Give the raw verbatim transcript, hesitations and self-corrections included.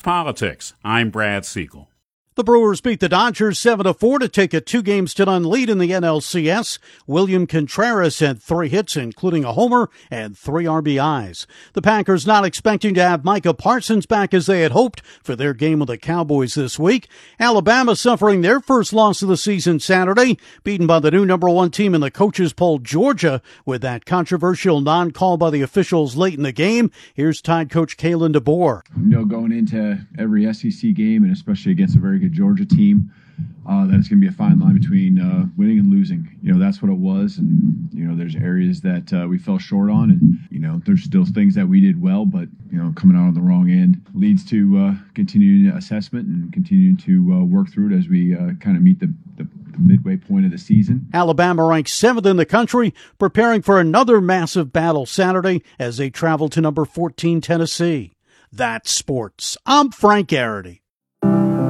Politics. I'm Brad Siegel. The Brewers beat the Dodgers seven to four to take a two games to none lead in the N L C S. William Contreras had three hits, including a homer and three R B Is. The Packers not expecting to have Micah Parsons back as they had hoped for their game with the Cowboys this week. Alabama suffering their first loss of the season Saturday, beaten by the new number one team in the coaches poll, Georgia, with that controversial non-call by the officials late in the game. Here's Tide coach Kalen DeBoer. You know, going into every S E C game, and especially against a very good Georgia team, uh, that it's going to be a fine line between uh, winning and losing. You know, that's what it was. And, you know, there's areas that uh, we fell short on. And, you know, there's still things that we did well, but, you know, coming out on the wrong end leads to uh, continuing assessment and continuing to uh, work through it as we uh, kind of meet the, the, the midway point of the season. Alabama ranks seventh in the country, preparing for another massive battle Saturday as they travel to number fourteen Tennessee. That's sports. I'm Frank Garrity.